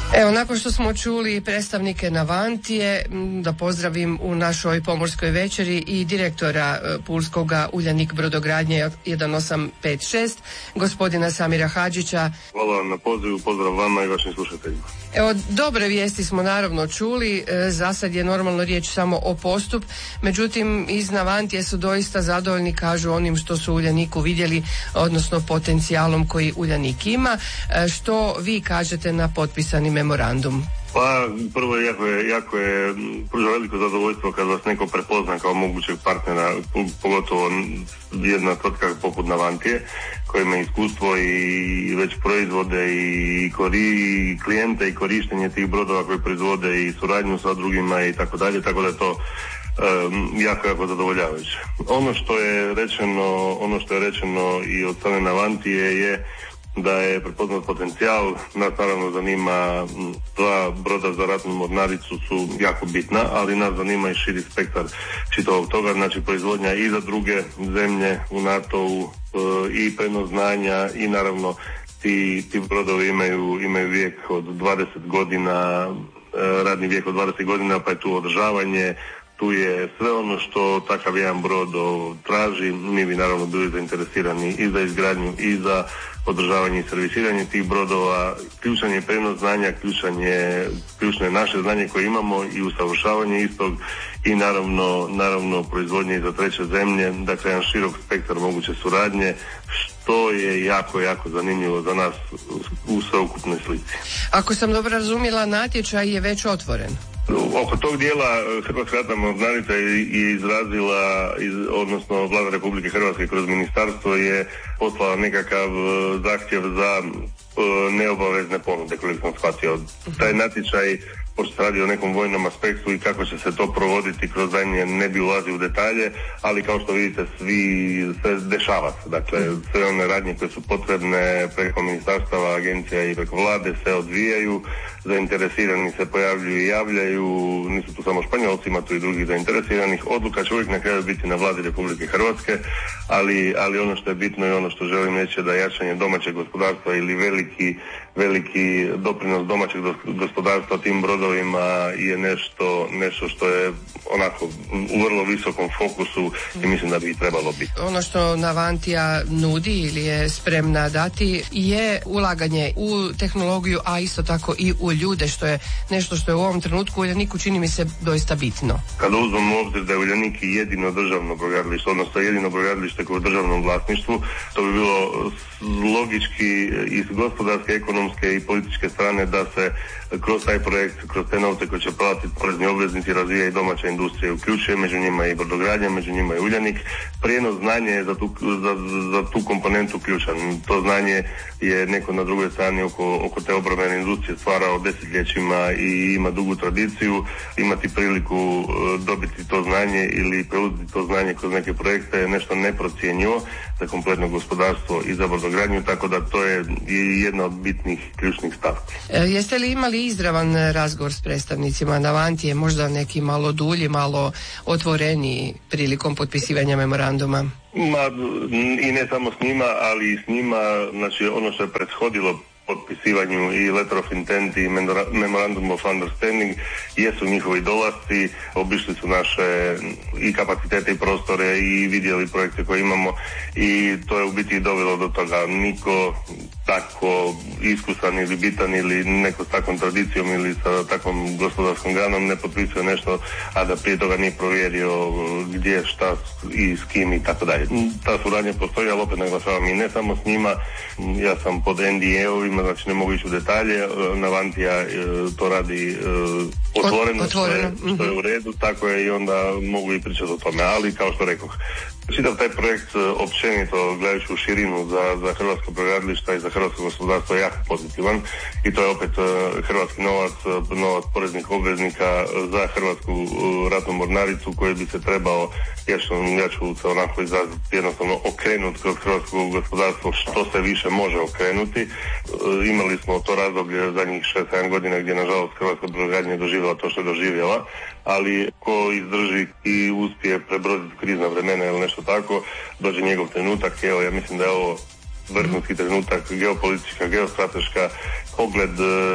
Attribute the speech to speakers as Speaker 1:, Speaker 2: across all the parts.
Speaker 1: Evo, nakon što smo čuli predstavnike Navantije, da pozdravim u našoj pomorskoj večeri i direktora Pulskoga Uljanik brodogradnje 1856, gospodina Samira Hadžića.
Speaker 2: Hvala vam na pozivu, pozdrav vama i vašim slušateljima.
Speaker 1: Evo, dobre vijesti smo naravno čuli, za sad je normalno riječ samo o postup, međutim iz Navantije su doista zadovoljni, kažu, onim što su u Uljaniku vidjeli, odnosno potencijalom koji Uljanik ima. Što vi kažete na potpisani memorandum?
Speaker 2: Pa prvo jako je pruža veliko zadovoljstvo kad vas neko prepozna kao mogućeg partnera, pogotovo jedna tvrtka poput Navantije koja ima iskustvo i već proizvode i klijente i korištenje tih brodova koji proizvode i suradnju sa drugima i tako dalje, tako da je to jako zadovoljavajuće. Ono što je rečeno i od strane Navantije je da je prepoznat potencijal. Nas naravno zanima, dva broda za ratnu mornaricu su jako bitna, ali nas zanima i širi spektar čitavog toga, znači proizvodnja i za druge zemlje u NATO-u i prenos znanja i naravno ti brodovi imaju vijek od 20 godina, radni vijek od 20 godina, pa je tu održavanje, tu je sve ono što takav jedan brod traži. Mi bi naravno bili zainteresirani i za izgradnju i za održavanje i servisiranje tih brodova. Ključan je prenos znanja, ključno je naše znanje koje imamo i usavršavanje istog i naravno proizvodnje za treće zemlje, dakle jedan širok spektar moguće suradnje, što je jako zanimljivo za nas u sveukupnoj slici.
Speaker 1: Ako sam dobro razumjela, natječaj je već otvoren.
Speaker 2: Oko tog dijela Hrvatska ratna mornarica je izrazila, odnosno Vlada Republike Hrvatske kroz ministarstvo je poslala nekakav zahtjev za neobavezne ponude, koliko sam shvatio. Taj natječaj, pošto se radi o nekom vojnom aspektu i kako će se to provoditi kroz daljnje, ne bi ulazio u detalje, ali kao što vidite sve dešava se. Dakle, sve one radnje koje su potrebne preko ministarstava, agencija i preko vlade se odvijaju, zainteresirani se pojavljuju i javljaju, nisu tu samo Španjolci, ima tu i drugih zainteresiranih. Odluka će uvijek na kraju biti na Vladi Republike Hrvatske, ali ono što je bitno i ono što želim reći je da jačanje domaćeg gospodarstva ili veliki doprinos domaćeg gospodarstva tim brodovima je nešto što je onako u vrlo visokom fokusu i mislim da bi trebalo biti.
Speaker 1: Ono što Navantija nudi ili je spremna dati je ulaganje u tehnologiju, a isto tako i u ljude, što je nešto što je u ovom trenutku u Uljaniku čini mi se doista bitno.
Speaker 2: Kada uzmemo u obzir da je Uljanik jedino državno brodogradilište, odnosno jedino brodogradilište koje je u državnom vlasništvu, to bi bilo logički iz gospodarske, ekonomske i političke strane da se kroz taj projekt, kroz te novce koje će platiti porezni obveznici, razvija i domaća industrija, uključuje među njima i brodogradnja, među njima i Uljanik. Prijenos znanja je za tu komponentu ključan. To znanje je neko na drugoj strani oko te obrambene industrije stvarao desetljećima i ima dugu tradiciju. Imati priliku dobiti to znanje ili preuzeti to znanje kroz neke projekte je nešto neprocjenjivo za kompletno gospodarstvo i za brodogradnju, tako da to je jedna od bitnih ključnih stavki.
Speaker 1: Jeste li imali izravan razgovor s predstavnicima Navantije, možda neki malo dulji, malo otvoreniji prilikom potpisivanja memoranduma?
Speaker 2: I ne samo s njima, ali i s njima, znači ono što je prethodilo potpisivanju i letter of intent i memorandum of understanding jesu njihovi dolasci, obišli su naše i kapacitete i prostore i vidjeli projekte koje imamo i to je u biti dovelo do toga. Niko tako iskusan ili bitan ili neko s takvom tradicijom ili sa takvom gospodarskom granom ne potpisuje nešto, a da prije toga nije provjerio gdje, šta i s kim i tako dalje. Ta suradnja postoji, ali opet naglašavam i ne samo s njima. Ja sam pod NDA-ovima, znači ne mogu ići u detalje. Navantija to radi otvoreno. Što je u redu, tako je i onda mogu i pričati o tome, ali kao što rekoh, čitav taj projekt općenito gledajući u širinu za hrvatsko brodogradilišta i za hrvatsko gospodarstvo je jako pozitivan i to je opet hrvatski novac poreznih obveznika za hrvatsku ratnu mornaricu koji bi se trebao, ja ću se onako izraziti, jednostavno okrenuti kroz hrvatsko gospodarstvo što se više može okrenuti. Imali smo to razdoblje zadnjih 6-7 godina gdje nažalost hrvatska brodogradnja je doživjela to što je doživjela, ali ko izdrži i uspije prebroditi krizna vremena ili nešto tako, dođe njegov trenutak. Evo, ja mislim da je ovo vrhunski trenutak, geopolitička, geostrateška pogled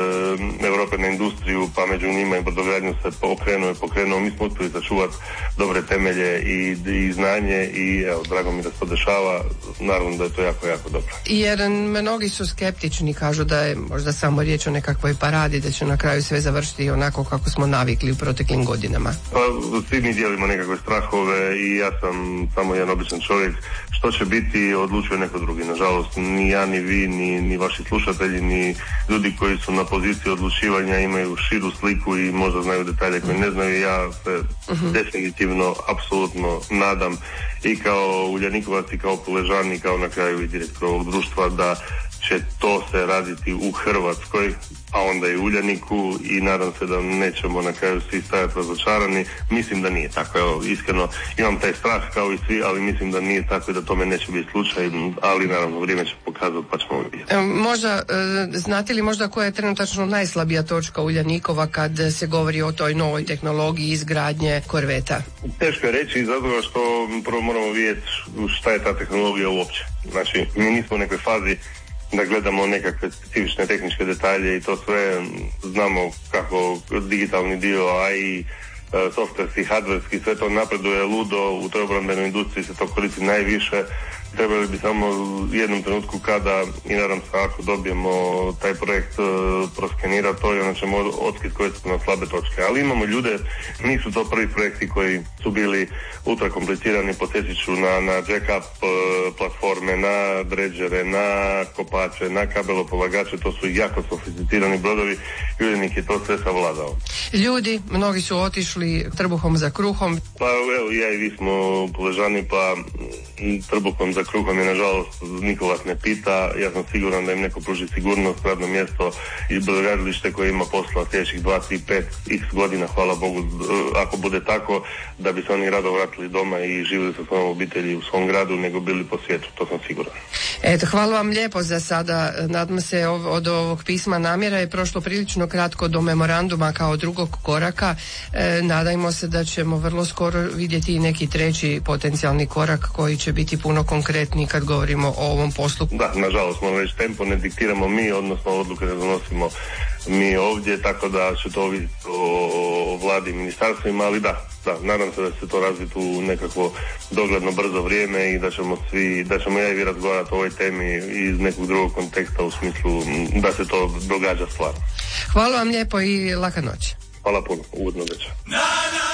Speaker 2: Europe na industriju, pa među njima i brodogradnju se pokrenuo. Mi smo uspjeli sačuvati dobre temelje i znanje i evo, drago mi da se to dešava. Naravno da je to jako, jako dobro.
Speaker 1: Jer mnogi su skeptični, kažu da je možda samo riječ o nekakvoj paradi, da će na kraju sve završiti onako kako smo navikli u proteklim godinama.
Speaker 2: Pa svi mi dijelimo nekakve strahove i ja sam samo jedan običan čovjek. Što će biti, odlučuje neko drugi. Nažalost, ni ja, ni vi, ni vaši slušatelji, ni ljudi koji su na poziciji odlučivanja imaju širu sliku i možda znaju detalje koje ne znaju. Ja se definitivno, apsolutno nadam i kao Uljanikovac i kao Puležan i kao na kraju i direktor ovog društva da će to se raditi u Hrvatskoj, a onda i u Uljaniku i nadam se da nećemo na kraju svi stajati razočarani. Mislim da nije tako, evo, iskreno imam taj strah kao i svi, ali mislim da nije tako i da tome neće biti slučaj, ali naravno vrijeme će pokazati pa ćemo vidjeti.
Speaker 1: Možda, znate li možda koja je trenutačno najslabija točka Uljanikova kad se govori o toj novoj tehnologiji izgradnje korveta?
Speaker 2: Teško je reći, zato što prvo moramo vidjeti šta je ta tehnologija uopće. Znači, mi nismo u nekoj fazi da gledamo nekakve specifične tehničke detalje i to sve, znamo kako digitalni dio, a i softverski, hardverski, sve to napreduje ludo, u toj obrambenoj industriji se to koristi najviše. Trebali bi samo u jednom trenutku kada, i nadam se ako dobijemo taj projekt, proskenirati to i onda ćemo otkriti koje su na slabe točke. Ali imamo ljude, nisu to prvi projekti koji su bili ultra komplicirani, podsjetit ću na jack-up platforme, na dredžere, na kopače, na kabelopolagače, to su jako sofisticirani brodovi i Uljanik je to sve savladao.
Speaker 1: Ljudi, mnogi su otišli trbuhom za kruhom.
Speaker 2: Pa evo, ja i vi smo Puležani, pa trbuhom za kruhom je nažalost niko vas ne pita. Ja sam siguran da im neko pruži sigurnost, radno mjesto i brodogradilište koje ima posla sljedećih 2, 3, 5 x godina, hvala Bogu, ako bude tako, da bi se oni rado vratili doma i živjeli sa svojom obitelji u svom gradu, nego bili po svijetu, to sam siguran.
Speaker 1: Eto, hvala vam lijepo za sada. Nadam se od ovog pisma namjera je prošlo prilično kratko do memoranduma kao drugog koraka. Nadajmo se da ćemo vrlo skoro vidjeti i neki treći potencijalni korak koji će biti puno konkretniji kad govorimo o ovom poslu.
Speaker 2: Da, nažalost, moram reći, tempo ne diktiramo mi, odnosno odluke ne donosimo mi ovdje, tako da će to ovisiti o vladi i ministarstvima, ali da, nadam se da će to razviti u nekakvo dogledno brzo vrijeme i da ćemo ja i vi razgovarati o ovoj temi iz nekog drugog konteksta u smislu da se to događa stvarno.
Speaker 1: Hvala vam lijepo i laka noć.
Speaker 2: Hvala puno, ugodno večer.